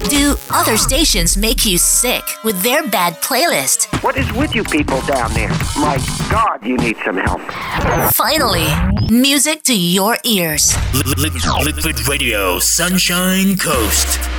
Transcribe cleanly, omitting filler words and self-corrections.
Do other stations make you sick with their bad playlist? What is with you people down there? My God, you need some help. Finally, music to your ears. Liquid Radio, Sunshine Coast.